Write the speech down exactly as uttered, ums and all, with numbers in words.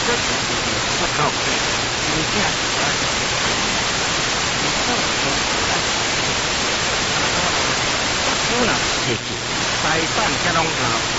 不靠谱，你这样子啊，你到时候啊，不能客气，台版这拢好。